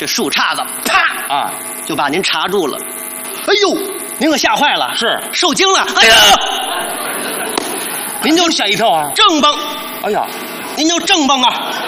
这树杈子啪啊， 就把您插住了。哎呦，您可吓坏了， 是受惊了。哎呀，您就吓一跳啊！ 正蹦， 哎呀， 您就正蹦啊！